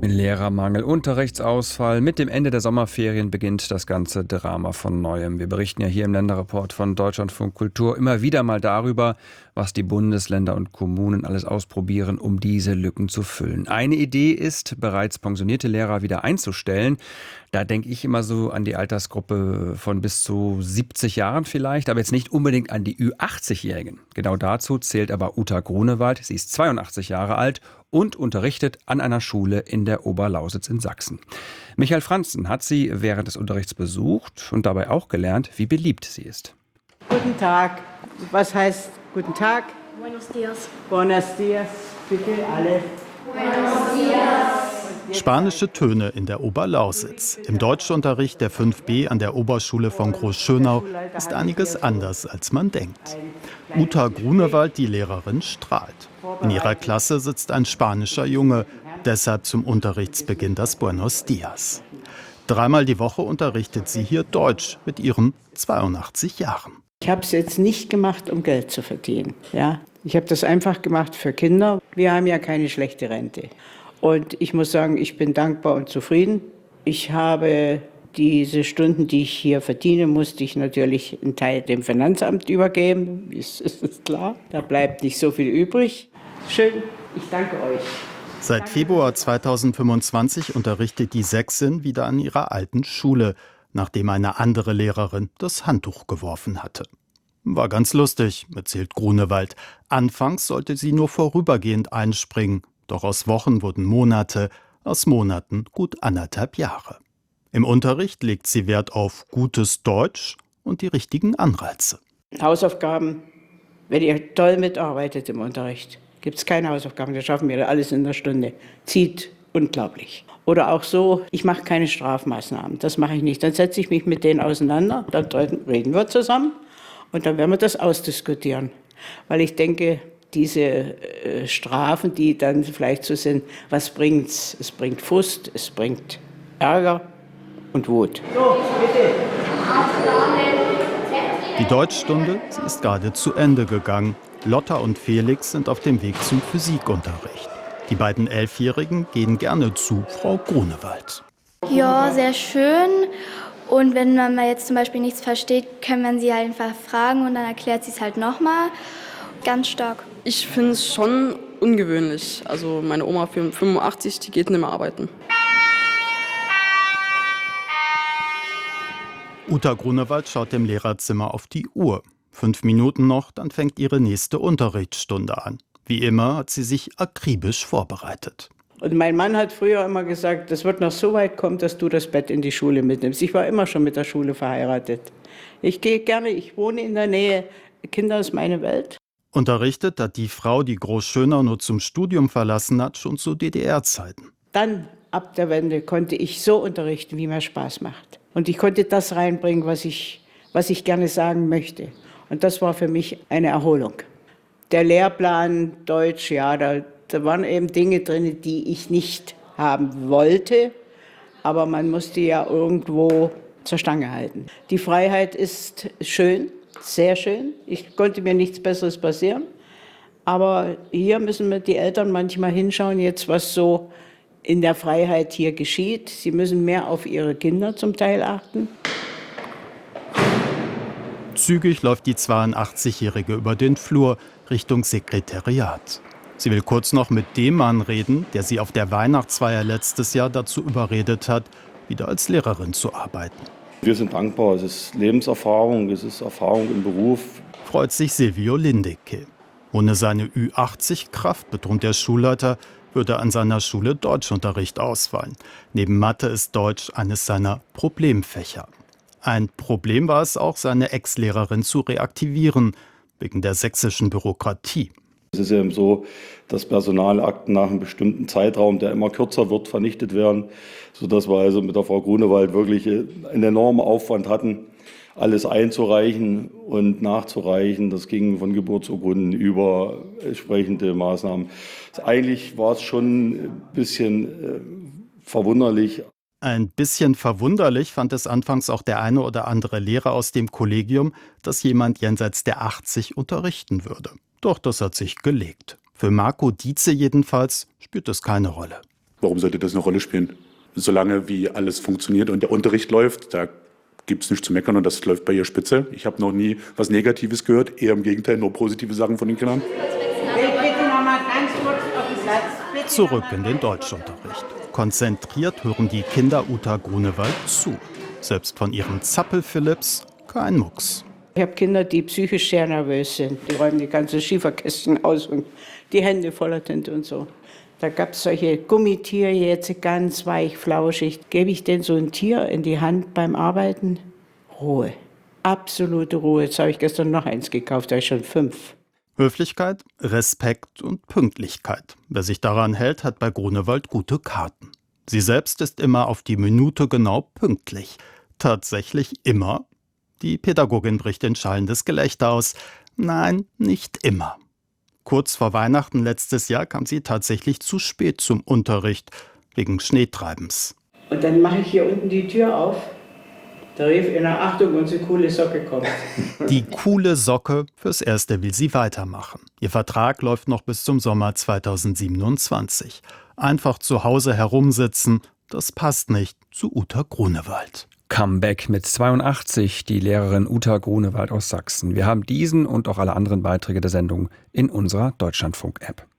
Lehrermangel, Unterrichtsausfall. Mit dem Ende der Sommerferien beginnt das ganze Drama von Neuem. Wir berichten ja hier im Länderreport von Deutschlandfunk Kultur immer wieder mal darüber, was die Bundesländer und Kommunen alles ausprobieren, um diese Lücken zu füllen. Eine Idee ist, bereits pensionierte Lehrer wieder einzustellen. Da denke ich immer so an die Altersgruppe von bis zu 70 Jahren vielleicht, aber jetzt nicht unbedingt an die Ü80-Jährigen. Genau dazu zählt aber Uta Grunewald. Sie ist 82 Jahre alt und unterrichtet an einer Schule in der Oberlausitz in Sachsen. Michael Franzen hat sie während des Unterrichts besucht und dabei auch gelernt, wie beliebt sie ist. Guten Tag. Was heißt guten Tag? Buenos dias. Buenos dias. Bitte alle. Buenos dias. Spanische Töne in der Oberlausitz. Im Deutschunterricht der 5b an der Oberschule von Großschönau ist einiges anders, als man denkt. Uta Grunewald, die Lehrerin, strahlt. In ihrer Klasse sitzt ein spanischer Junge, deshalb zum Unterrichtsbeginn das Buenos Dias. 3-mal die Woche unterrichtet sie hier Deutsch mit ihren 82 Jahren. Ich habe es jetzt nicht gemacht, um Geld zu verdienen. Ja? Ich habe das einfach gemacht für Kinder. Wir haben ja keine schlechte Rente. Und ich muss sagen, ich bin dankbar und zufrieden. Ich habe diese Stunden, die ich hier verdiene, musste ich natürlich einen Teil dem Finanzamt übergeben. Ist klar, da bleibt nicht so viel übrig. Schön, ich danke euch. Seit Februar 2025 unterrichtet die Sächsin wieder an ihrer alten Schule, nachdem eine andere Lehrerin das Handtuch geworfen hatte. War ganz lustig, erzählt Grunewald. Anfangs sollte sie nur vorübergehend einspringen. Doch aus Wochen wurden Monate, aus Monaten gut 1,5 Jahre. Im Unterricht legt sie Wert auf gutes Deutsch und die richtigen Anreize. Hausaufgaben, wenn ihr toll mitarbeitet im Unterricht, gibt es keine Hausaufgaben, das schaffen wir alles in einer Stunde. Zieht unglaublich. Oder auch so, ich mache keine Strafmaßnahmen, das mache ich nicht. Dann setze ich mich mit denen auseinander, dann reden wir zusammen und dann werden wir das ausdiskutieren. Weil ich denke, diese Strafen, die dann vielleicht so sind, was bringt's? Es bringt Frust, es bringt Ärger und Wut. So, bitte. Die Deutschstunde, sie ist gerade zu Ende gegangen. Lotta und Felix sind auf dem Weg zum Physikunterricht. Die beiden 11-Jährigen gehen gerne zu Frau Grunewald. Ja, sehr schön. Und wenn man mal jetzt zum Beispiel nichts versteht, kann man sie halt einfach fragen und dann erklärt sie es halt nochmal. Ganz stark. Ich finde es schon ungewöhnlich. Also meine Oma 85, die geht nicht mehr arbeiten. Uta Grunewald schaut im Lehrerzimmer auf die Uhr. 5 Minuten noch, dann fängt ihre nächste Unterrichtsstunde an. Wie immer hat sie sich akribisch vorbereitet. Und mein Mann hat früher immer gesagt, das wird noch so weit kommen, dass du das Bett in die Schule mitnimmst. Ich war immer schon mit der Schule verheiratet. Ich gehe gerne, ich wohne in der Nähe. Kinder ist meine Welt. Unterrichtet hat die Frau, die Großschönau nur zum Studium verlassen hat, schon zu DDR-Zeiten. Dann, ab der Wende, konnte ich so unterrichten, wie mir Spaß macht. Und ich konnte das reinbringen, was ich gerne sagen möchte. Und das war für mich eine Erholung. Der Lehrplan Deutsch, ja, da waren eben Dinge drin, die ich nicht haben wollte. Aber man musste ja irgendwo zur Stange halten. Die Freiheit ist schön. Sehr schön. Ich konnte mir nichts Besseres passieren. Aber hier müssen wir die Eltern manchmal hinschauen, jetzt was so in der Freiheit hier geschieht. Sie müssen mehr auf ihre Kinder zum Teil achten. Zügig läuft die 82-Jährige über den Flur Richtung Sekretariat. Sie will kurz noch mit dem Mann reden, der sie auf der Weihnachtsfeier letztes Jahr dazu überredet hat, wieder als Lehrerin zu arbeiten. Wir sind dankbar, es ist Lebenserfahrung, es ist Erfahrung im Beruf. Freut sich Silvio Lindecke. Ohne seine Ü80-Kraft, betont der Schulleiter, würde an seiner Schule Deutschunterricht ausfallen. Neben Mathe ist Deutsch eines seiner Problemfächer. Ein Problem war es auch, seine Ex-Lehrerin zu reaktivieren, wegen der sächsischen Bürokratie. Es ist eben so, dass Personalakten nach einem bestimmten Zeitraum, der immer kürzer wird, vernichtet werden, sodass wir also mit der Frau Grunewald wirklich einen enormen Aufwand hatten, alles einzureichen und nachzureichen. Das ging von Geburtsurkunden über entsprechende Maßnahmen. Eigentlich war es schon ein bisschen verwunderlich. Ein bisschen verwunderlich fand es anfangs auch der eine oder andere Lehrer aus dem Kollegium, dass jemand jenseits der 80 unterrichten würde. Doch das hat sich gelegt. Für Marco Dietze jedenfalls spielt es keine Rolle. Warum sollte das eine Rolle spielen? Solange wie alles funktioniert und der Unterricht läuft, da gibt es nichts zu meckern und das läuft bei ihr spitze. Ich habe noch nie was Negatives gehört, eher im Gegenteil, nur positive Sachen von den Kindern. Zurück in den Deutschunterricht. Konzentriert hören die Kinder Uta Grunewald zu. Selbst von ihrem Zappel-Philipps kein Mucks. Ich habe Kinder, die psychisch sehr nervös sind. Die räumen die ganzen Schieferkästen aus und die Hände voller Tinte und so. Da gab es solche Gummitiere, jetzt ganz weich, flauschig. Gebe ich denen so ein Tier in die Hand beim Arbeiten? Ruhe. Absolute Ruhe. Jetzt habe ich gestern noch eins gekauft, da ist schon 5. Höflichkeit, Respekt und Pünktlichkeit. Wer sich daran hält, hat bei Grunewald gute Karten. Sie selbst ist immer auf die Minute genau pünktlich. Tatsächlich immer? Die Pädagogin bricht in schallendes Gelächter aus. Nein, nicht immer. Kurz vor Weihnachten letztes Jahr kam sie tatsächlich zu spät zum Unterricht, wegen Schneetreibens. Und dann mache ich hier unten die Tür auf. Da rief einer: Achtung, unsere coole Socke kommt. Die coole Socke, fürs Erste will sie weitermachen. Ihr Vertrag läuft noch bis zum Sommer 2027. Einfach zu Hause herumsitzen, das passt nicht zu Uta Grunewald. Comeback mit 82, die Lehrerin Uta Grunewald aus Sachsen. Wir haben diesen und auch alle anderen Beiträge der Sendung in unserer Deutschlandfunk-App.